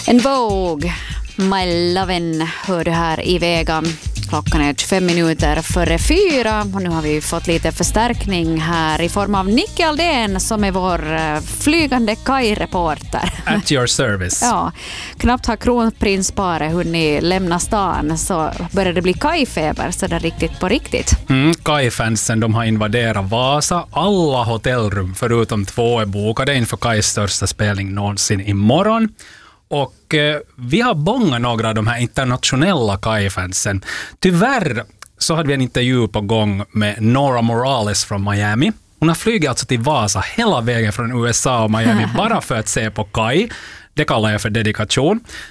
En Vogue, My Lovin', hör du här i vägen. Klockan är 25 minuter före 4 och nu har vi fått lite förstärkning här i form av Nicky Aldén som är vår flygande kajreporter. At your service. Ja, knappt har kronprinsparet hunnit lämna stan så börjar det bli kajfeber så det är riktigt på riktigt. Kaj-fansen, de har invaderat Vasa. Alla hotellrum förutom 2 är bokade inför Kajs största spelning någonsin imorgon. Och vi har bångat några av de här internationella Kaj-fansen. Tyvärr så hade vi en intervju på gång med Nora Morales från Miami. Hon har flugit alltså till Vasa hela vägen från USA och Miami bara för att se på Kaj. Det kallar jag för dedikation.